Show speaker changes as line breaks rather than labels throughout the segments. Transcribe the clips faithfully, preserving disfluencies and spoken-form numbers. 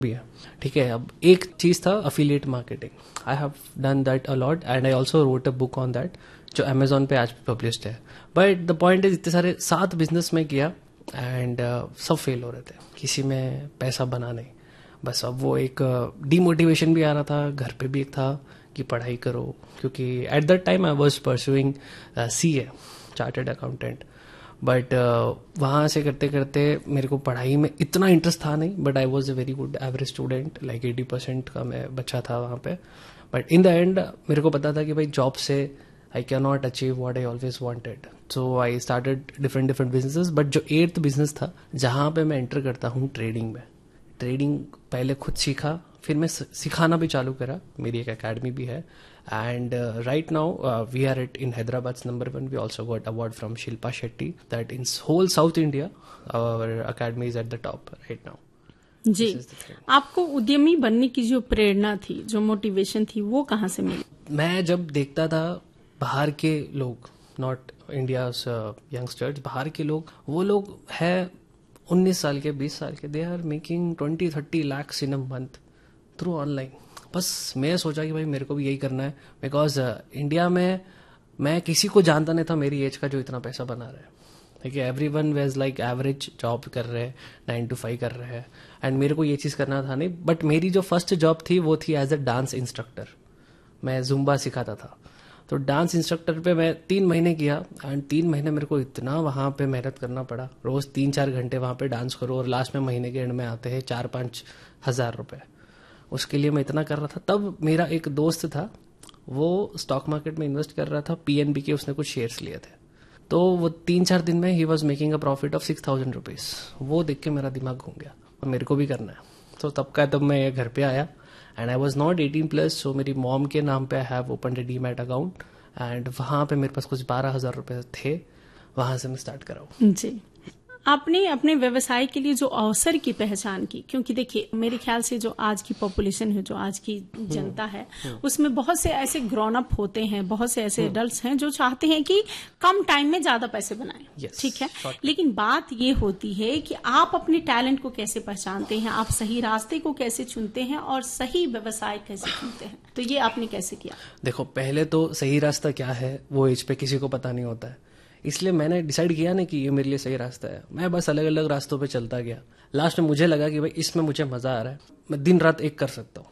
भी है, ठीक है। अब एक चीज था affiliate marketing, I have done that a lot and I also wrote a book on that जो अमेजोन पे आज पब्लिश्ड है। बट द पॉइंट इज इतने सारे सात बिजनेस में किया एंड uh, सब फेल हो रहे थे, किसी में पैसा बना नहीं। बस अब वो एक डीमोटिवेशन uh, भी आ रहा था, घर पे भी एक था कि पढ़ाई करो, क्योंकि at that time I was pursuing C A chartered accountant. But वहाँ से करते करते मेरे को पढ़ाई में इतना इंटरेस्ट था नहीं, but I was a very good average student, like eighty percent का मैं बच्चा था वहाँ पे। बट इन द एंड मेरे को पता था कि भाई जॉब से I can not achieve what I always wanted, so I started different different businesses. But जो एट्थ बिजनेस था जहाँ पे मैं एंटर करता हूँ ट्रेडिंग में, ट्रेडिंग पहले खुद सीखा, फिर मैं सिखाना भी चालू करा, मेरी एक एकेडमी भी है। And uh, right now uh, we are at in Hyderabad's number one. We also got award from Shilpa Shetty that in whole South India our academy is at the top right now.
जी, आपको उद्यमी बनने की जो प्रेरणा थी, जो motivation थी, वो कहाँ से मिली? मैं
जब देखता था बाहर के लोग, नॉट इंडियाज यंगस्टर्स, बाहर के लोग, वो लोग है उन्नीस साल के, बीस साल के, they are making twenty thirty lakhs in a month through online. बस मैं सोचा कि भाई मेरे को भी यही करना है, बिकॉज इंडिया uh, में मैं किसी को जानता नहीं था मेरी एज का जो इतना पैसा बना रहा है, ठीक है। Every one veg like average job कर रहे हैं, नाइन टू फाइव कर रहे हैं, एंड मेरे को ये चीज़ करना था नहीं। बट मेरी जो फर्स्ट जॉब थी वो थी एज अ डांस इंस्ट्रक्टर, मैं जुम्बा सिखाता था। तो डांस इंस्ट्रक्टर पे मैं तीन महीने किया एंड तीन महीने मेरे को इतना वहाँ पे मेहनत करना पड़ा, रोज तीन चार घंटे वहाँ पे डांस करो और लास्ट में महीने के एंड में आते हैं चार पाँच हज़ार रुपये। उसके लिए मैं इतना कर रहा था। तब मेरा एक दोस्त था, वो स्टॉक मार्केट में इन्वेस्ट कर रहा था, पीएनबी के उसने कुछ शेयर्स लिए थे, तो वो तीन चार दिन में he was making a profit of six thousand rupees. वो देख के मेरा दिमाग घूम गया और मेरे को भी करना है। तो तब का तब मैं घर पे आया and I was not eighteen plus, सो मेरी मॉम के नाम पे I have open A demat account and वहां पे मेरे पास कुछ बारह हजार रुपए थे, वहां से मैं स्टार्ट कराऊँ।
जी, आपने अपने व्यवसाय के लिए जो अवसर की पहचान की, क्योंकि देखिए मेरे ख्याल से जो आज की पॉपुलेशन है, जो आज की जनता है, उसमें बहुत से ऐसे ग्रोन अप होते हैं, बहुत से ऐसे एडल्ट्स हैं जो चाहते हैं कि कम टाइम में ज्यादा पैसे बनाएं, yes, ठीक है। लेकिन बात ये होती है कि आप अपने टैलेंट को कैसे पहचानते हैं, आप सही रास्ते को कैसे चुनते हैं और सही व्यवसाय कैसे चुनते हैं, तो ये आपने कैसे किया?
देखो, पहले तो सही रास्ता क्या है वो एज पे किसी को पता नहीं होता है, इसलिए मैंने डिसाइड किया ना कि ये मेरे लिए सही रास्ता है। मैं बस अलग अलग रास्तों पे चलता गया। लास्ट में मुझे लगा कि भाई इसमें मुझे मजा आ रहा है, मैं दिन रात एक कर सकता हूँ।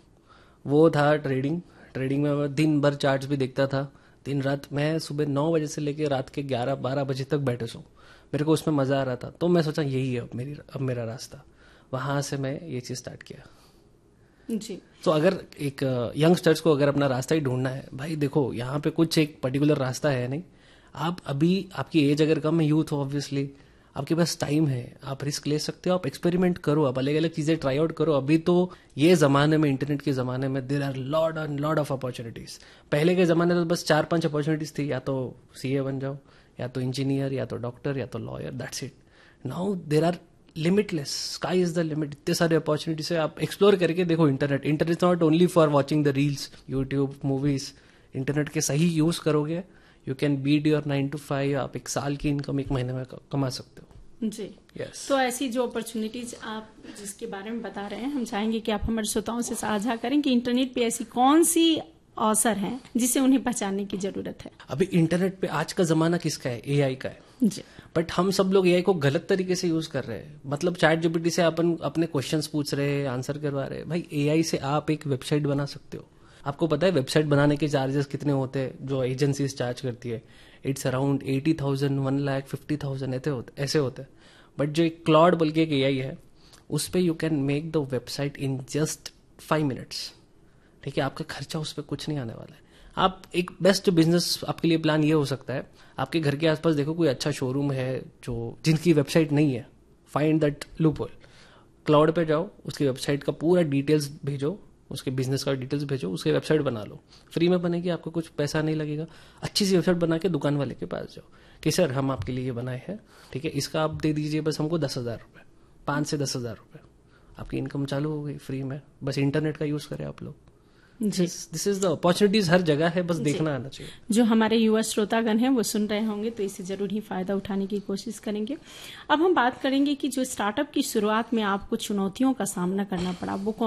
वो था ट्रेडिंग। ट्रेडिंग में मैं दिन भर चार्ट्स भी देखता था, दिन रात। मैं सुबह नौ बजे से लेकर रात के ग्यारह बारह बजे तक बैठे सो, मेरे को उसमें मजा आ रहा था। तो मैं सोचा यही है अब मेरी अब मेरा रास्ता। वहां से मैं ये चीज स्टार्ट किया
जी।
तो अगर एक यंगस्टर्स को अगर अपना रास्ता ही ढूंढना है, भाई देखो यहाँ पे कुछ एक पर्टिकुलर रास्ता है नहीं। आप अभी, आपकी एज अगर कम है, यूथ हो, ऑब्वियसली आपके पास टाइम है, आप रिस्क ले सकते हो, आप एक्सपेरिमेंट करो, आप अलग अलग चीजें ट्राई आउट करो। अभी तो ये जमाने में, इंटरनेट के जमाने में, there are lot and lot of opportunities. पहले के जमाने में तो बस चार पांच अपॉर्चुनिटीज थी, या तो सीए बन जाओ, या तो इंजीनियर, या तो डॉक्टर, या तो lawyer, that's it. Now there are limitless, sky is the limit. इतने सारे अपॉर्चुनिटीज है, आप एक्सप्लोर करके देखो। Internet internet not only for watching the reels, YouTube, movies. Internet के सही यूज करोगे, you can beat your nine to five. आप एक साल की इनकम एक महीने में कमा सकते हो।
जी,
yes.
तो ऐसी जो अपॉर्चुनिटीज आप जिसके बारे में बता रहे हैं, हम चाहेंगे कि आप हमारे श्रोताओं से साझा करें कि इंटरनेट पे ऐसी कौन सी अवसर हैं जिसे उन्हें पहचानने की जरूरत है।
अभी इंटरनेट पे आज का जमाना किसका है? एआई का है
जी।
बट हम सब लोग एआई को गलत तरीके से यूज कर रहे हैं। मतलब चैट जीपीटी से अपन अपने क्वेश्चंस पूछ रहे हैं, आंसर करवा रहे हैं। भाई एआई से आप एक वेबसाइट बना सकते हो। आपको पता है वेबसाइट बनाने के चार्जेस कितने होते हैं जो एजेंसीज चार्ज करती है? It's around eighty thousand, one lakh fifty thousand ऐसे होते ऐसे होते हैं। बट जो एक क्लॉड बोल के एक एआई है, उस पर you can make the website in just five minutes, ठीक है। आपका खर्चा उस पर कुछ नहीं आने वाला है। आप एक बेस्ट बिजनेस आपके लिए प्लान ये हो सकता है, आपके घर के आसपास देखो कोई अच्छा शोरूम है जो जिनकी वेबसाइट नहीं है, फाइंड दैट लूपहोल, क्लाउड पे जाओ, उसकी वेबसाइट का पूरा डिटेल्स भेजो, उसके बिजनेस का डिटेल्स भेजो, उसकी वेबसाइट बना लो। फ्री में बनेगी, आपको कुछ पैसा नहीं लगेगा। अच्छी सी वेबसाइट बना के दुकान वाले के पास जाओ कि सर हम आपके लिए ये बनाए हैं, ठीक है, इसका आप दे दीजिए बस हमको दस हजार रुपये, पाँच से दस हजार रुपये, आपकी इनकम चालू हो गई फ्री में। बस इंटरनेट का यूज करें आप लोग। दिस इज द अपॉर्चुनिटीज हर जगह है, बस देखना आना चाहिए।
जो हमारे युवा श्रोतागण हैं वो सुन रहे होंगे तो इसे जरूर ही फायदा उठाने की कोशिश करेंगे। अब हम बात करेंगे कि जो स्टार्टअप की शुरुआत में आपको चुनौतियों का सामना करना पड़ा वो